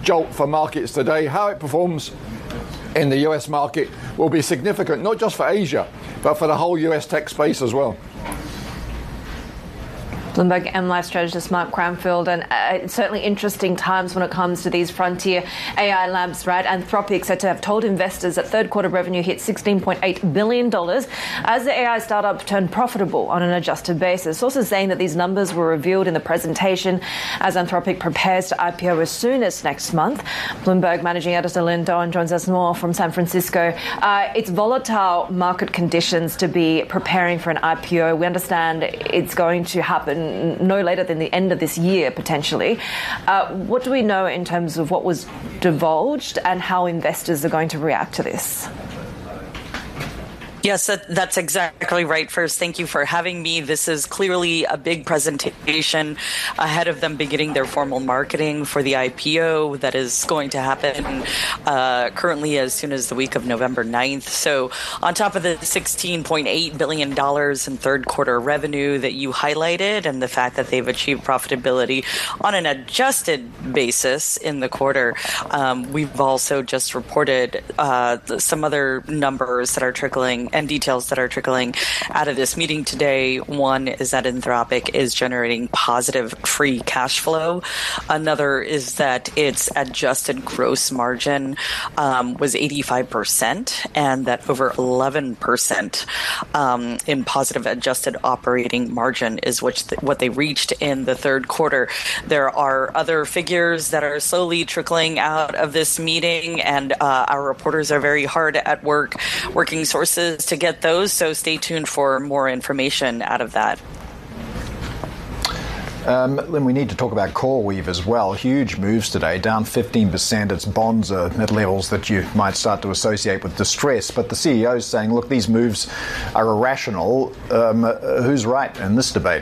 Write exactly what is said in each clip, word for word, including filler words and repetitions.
jolt for markets today. How it performs in the U S market will be significant, not just for Asia, but for the whole U S tech space as well. Bloomberg M Life strategist Mark Cranfield, and uh, it's certainly interesting times when it comes to these frontier A I labs, right? Anthropic said to have told investors that third quarter revenue hit sixteen point eight billion dollars as the A I startup turned profitable on an adjusted basis. Sources saying that these numbers were revealed in the presentation as Anthropic prepares to I P O as soon as next month. Bloomberg managing editor Lynn Doan joins us more from San Francisco. Uh, it's volatile market conditions to be preparing for an I P O. We understand it's going to happen no later than the end of this year, potentially. Uh, what do we know in terms of what was divulged and how investors are going to react to this? Yes, that, that's exactly right. First, thank you for having me. This is clearly a big presentation ahead of them beginning their formal marketing for the I P O that is going to happen uh, currently as soon as the week of November ninth. So on top of the sixteen point eight billion dollars in third quarter revenue that you highlighted and the fact that they've achieved profitability on an adjusted basis in the quarter, um, we've also just reported uh, some other numbers that are trickling and details that are trickling out of this meeting today. One is that Anthropic is generating positive free cash flow. Another is that its adjusted gross margin um, was eighty-five percent and that over eleven percent um, in positive adjusted operating margin is what, th- what they reached in the third quarter. There are other figures that are slowly trickling out of this meeting, and uh, our reporters are very hard at work working sources to get those, so stay tuned for more information out of that. Um, Lynn, we need to talk about CoreWeave as well. Huge moves today, down fifteen percent. Its bonds are at levels that you might start to associate with distress. But the C E O is saying, look, these moves are irrational. Um, who's right in this debate?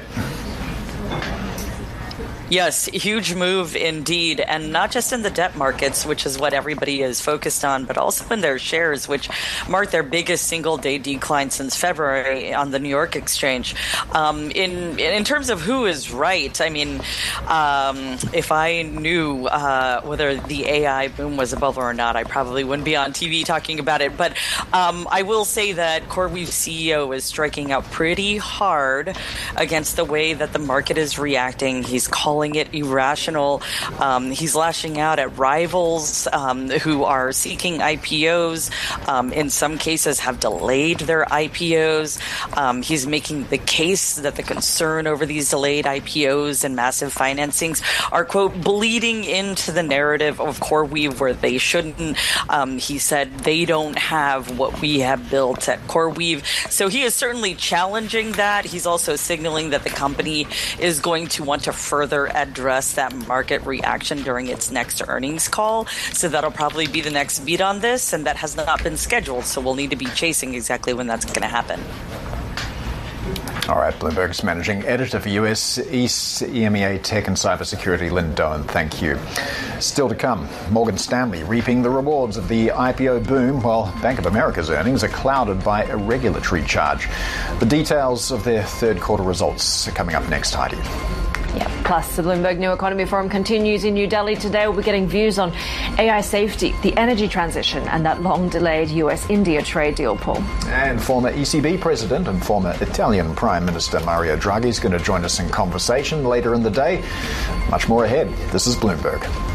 Yes, huge move indeed, and not just in the debt markets, which is what everybody is focused on, but also in their shares, which marked their biggest single-day decline since February on the New York Exchange. Um, in in terms of who is right, I mean, um, if I knew uh, whether the A I boom was a bubble or not, I probably wouldn't be on T V talking about it. But um, I will say that CoreWeave C E O is striking out pretty hard against the way that the market is reacting. He's calling it irrational. Um, he's lashing out at rivals um, who are seeking I P Os. Um, in some cases, have delayed their I P Os. Um, he's making the case that the concern over these delayed I P Os and massive financings are, quote, bleeding into the narrative of CoreWeave where they shouldn't. Um, he said they don't have what we have built at CoreWeave. So he is certainly challenging that. He's also signaling that the company is going to want to further address that market reaction during its next earnings call. So that'll probably be the next beat on this, and that has not been scheduled. So we'll need to be chasing exactly when that's going to happen. All right, Bloomberg's managing editor for U S East E M E A Tech and Cybersecurity, Lynn Doan. Thank you. Still to come, Morgan Stanley reaping the rewards of the I P O boom while Bank of America's earnings are clouded by a regulatory charge. The details of their third quarter results are coming up next, Heidi. Yeah. Plus, the Bloomberg New Economy Forum continues in New Delhi today. We'll be getting views on A I safety, the energy transition, and that long-delayed U S India trade deal, Paul. And former E C B president and former Italian Prime Minister Mario Draghi is going to join us in conversation later in the day. Much more ahead. This is Bloomberg.